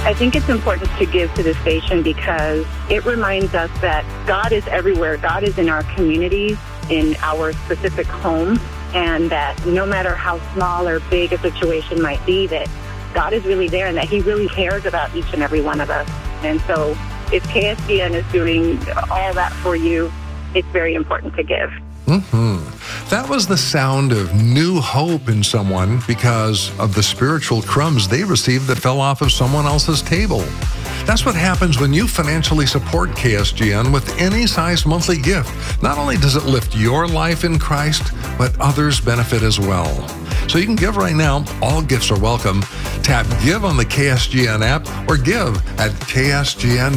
I think it's important to give to the station because it reminds us that God is everywhere. God is in our communities, in our specific homes, and that no matter how small or big a situation might be, that God is really there and that He really cares about each and every one of us. And so if KSGN is doing all that for you, it's very important to give. That was the sound of new hope in someone because of the spiritual crumbs they received that fell off of someone else's table. That's what happens when you financially support KSGN with any size monthly gift. Not only does it lift your life in Christ, but others benefit as well. So you can give right now. All gifts are welcome. Tap Give on the KSGN app or give at ksgn.com.